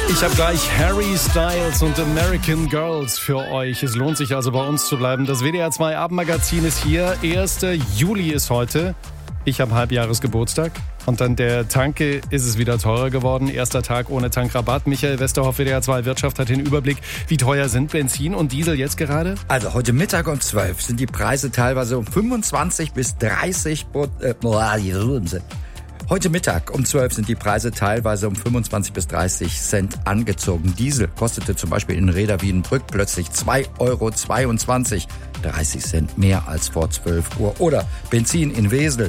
Ich habe gleich Harry Styles und American Girls für euch. Es lohnt sich also bei uns zu bleiben. Das WDR 2 Abendmagazin ist hier. 1. Juli ist heute. Ich habe Halbjahresgeburtstag. Und dann der Tanke ist es wieder teurer geworden. Erster Tag ohne Tankrabatt. Michael Westerhoff, WDR 2 Wirtschaft, hat den Überblick. Wie teuer sind Benzin und Diesel jetzt gerade? Also heute Mittag um 12 sind die Preise teilweise um 25 bis 30 Heute Mittag um 12 sind die Preise teilweise um 25 bis 30 Cent angezogen. Diesel kostete zum Beispiel in Rheda Wiedenbrück plötzlich 2,22 €, 30 Cent mehr als vor 12 Uhr. Oder Benzin in Wesel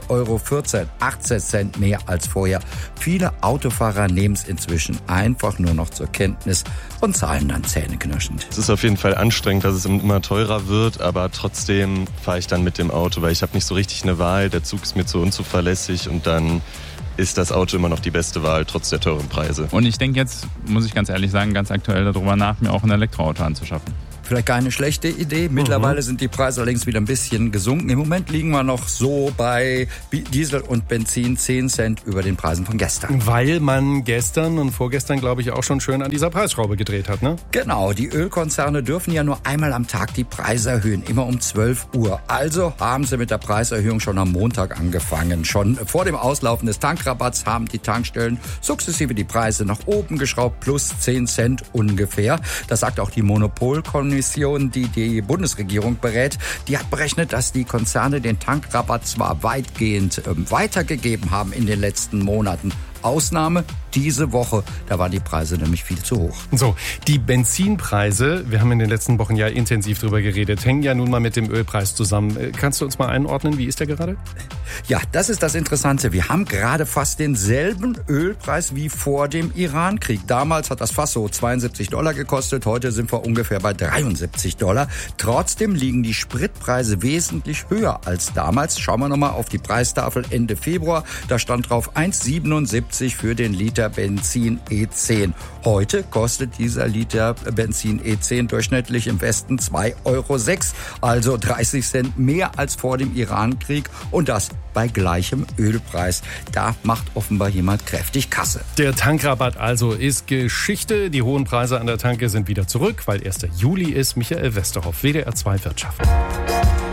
2,14 €, 18 Cent mehr als vorher. Viele Autofahrer nehmen es inzwischen einfach nur noch zur Kenntnis und zahlen dann zähneknirschend. Es ist auf jeden Fall anstrengend, dass es immer teurer wird, aber trotzdem fahre ich dann mit dem Auto, weil ich habe nicht so richtig eine Wahl. Der Zug ist mir zu unzuverlässig und dann ist das Auto immer noch die beste Wahl, trotz der teuren Preise. Und ich denke jetzt, muss ich ganz ehrlich sagen, ganz aktuell darüber nach, mir auch ein Elektroauto anzuschaffen. Vielleicht keine schlechte Idee. Mittlerweile sind die Preise allerdings wieder ein bisschen gesunken. Im Moment liegen wir noch so bei Diesel und Benzin 10 Cent über den Preisen von gestern. Weil man gestern und vorgestern, glaube ich, auch schon schön an dieser Preisschraube gedreht hat, ne? Genau, die Ölkonzerne dürfen ja nur einmal am Tag die Preise erhöhen, immer um 12 Uhr. Also haben sie mit der Preiserhöhung schon am Montag angefangen. Schon vor dem Auslaufen des Tankrabatts haben die Tankstellen sukzessive die Preise nach oben geschraubt, plus 10 Cent ungefähr. Das sagt auch die Monopolkommission, die die Bundesregierung berät. Die hat berechnet, dass die Konzerne den Tankrabatt zwar weitgehend weitergegeben haben in den letzten Monaten. Ausnahme diese Woche, da waren die Preise nämlich viel zu hoch. So, die Benzinpreise, wir haben in den letzten Wochen ja intensiv drüber geredet, hängen ja nun mal mit dem Ölpreis zusammen. Kannst du uns mal einordnen, wie ist der gerade? Ja, das ist das Interessante. Wir haben gerade fast denselben Ölpreis wie vor dem Iran-Krieg. Damals hat das Fass so $72 gekostet, heute sind wir ungefähr bei $73. Trotzdem liegen die Spritpreise wesentlich höher als damals. Schauen wir nochmal auf die Preistafel Ende Februar. Da stand drauf 1,77 für den Liter Benzin E10. Heute kostet dieser Liter Benzin E10 durchschnittlich im Westen 2,06 €, also 30 Cent mehr als vor dem Iran-Krieg und das bei gleichem Ölpreis. Da macht offenbar jemand kräftig Kasse. Der Tankrabatt also ist Geschichte. Die hohen Preise an der Tanke sind wieder zurück, weil 1. Juli ist. Michael Westerhoff, WDR 2 Wirtschaft.